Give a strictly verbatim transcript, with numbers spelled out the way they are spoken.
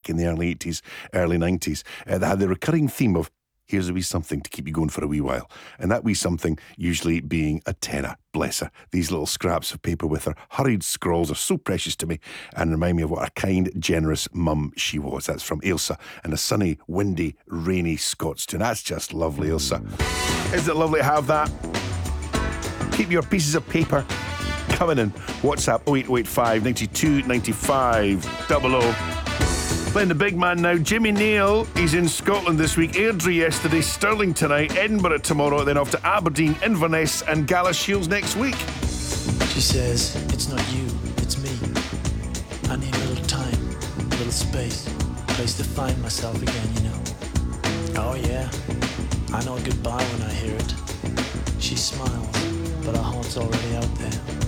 in the early eighties, early nineties. Uh, they had the recurring theme of here's a wee something to keep you going for a wee while. And that wee something usually being a tenner. Bless her. These little scraps of paper with her hurried scrawls are so precious to me and remind me of what a kind, generous mum she was. That's from Ailsa and a sunny, windy, rainy Scots tune. That's just lovely, Ailsa. Isn't it lovely to have that? Keep your pieces of paper coming in. WhatsApp oh eight oh eight five, nine two nine five, double oh. Playing the big man now, Jimmy Neal. He's in Scotland this week. Airdrie yesterday, Stirling tonight, Edinburgh tomorrow, then off to Aberdeen, Inverness and Galashiels next week. She says, it's not you, it's me. I need a little time, a little space, a place to find myself again, you know. Oh yeah, I know a goodbye when I hear it. She smiles, but her heart's already out there.